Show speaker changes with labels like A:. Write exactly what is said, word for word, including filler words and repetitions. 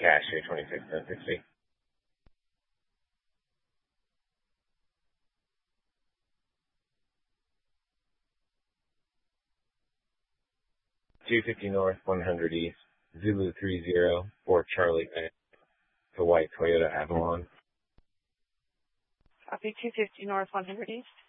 A: cash here, twenty-six ten sixty. two fifty North, one hundred East, Zulu three zero, four Charlie, to white Toyota Avalon.
B: Copy two fifty North, one hundred East.